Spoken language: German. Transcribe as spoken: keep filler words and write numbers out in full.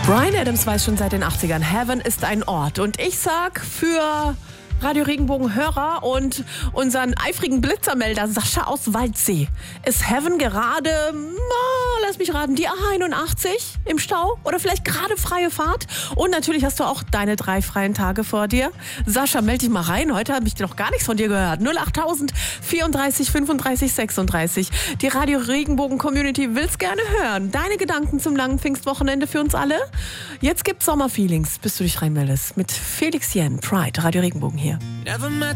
Bryan Adams weiß schon seit den achtzigern, Heaven ist ein Ort. Und ich sag für Radio Regenbogen-Hörer und unseren eifrigen Blitzermelder Sascha aus Waldsee, ist Heaven gerade, oh, lass mich raten, die A einundachtzig im Stau oder vielleicht gerade freie Fahrt? Und natürlich hast du auch deine drei freien Tage vor dir. Sascha, melde dich mal rein. Heute habe ich noch gar nichts von dir gehört. null achttausend vierunddreißig fünfunddreißig sechsunddreißig. Die Radio Regenbogen-Community will's gerne hören. Deine Gedanken zum langen Pfingstwochenende für uns alle? Jetzt gibt's Sommerfeelings, bis du dich reinmeldest. Mit Felix Jen, Pride, Radio Regenbogen hier. Never met